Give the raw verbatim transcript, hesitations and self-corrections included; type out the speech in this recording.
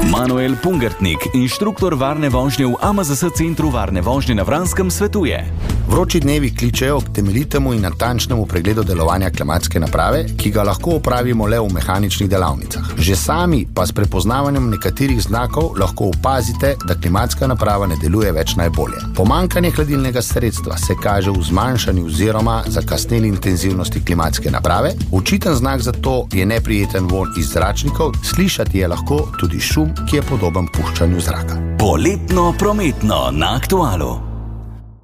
Manuel Pungertnik, inštruktor varne vožnje v A M Z S centru varne vožnje na Vranskem, svetuje. Vroči dnevi kličejo k temeljitemu in natančnemu pregledu delovanja klimatske naprave, ki ga lahko opravimo le v mehaničnih delavnicah. Že sami pa s prepoznavanjem nekaterih znakov lahko opazite, da klimatska naprava ne deluje več najbolje. Pomanjkanje hladilnega sredstva se kaže v zmanjšanju oziroma zakasneli intenzivnosti klimatske naprave. Očiten znak za to je neprijeten vonj iz zračnikov, slišati je lahko tudi šum, ki je podoben puščanju zraka. Poletno prometno na Aktualu.